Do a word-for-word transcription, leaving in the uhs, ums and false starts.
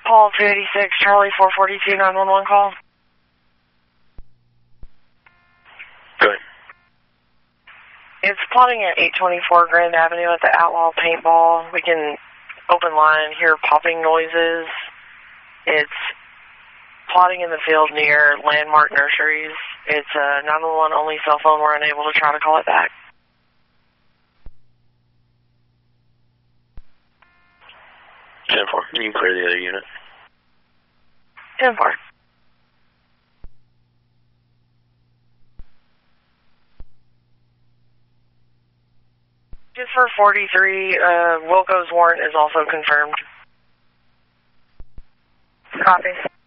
Paul two eighty-six, Charlie four forty-two, nine one one call. Go ahead. It's plotting at eight twenty-four Grand Avenue at the Outlaw Paintball. We can open line, hear popping noises. It's plotting in the field near Landmark Nurseries. It's a nine one one only cell phone. We're unable to try to call it back. ten four, you can clear the other unit. ten four. Just for forty-three, uh, Wilco's warrant is also confirmed. Copy.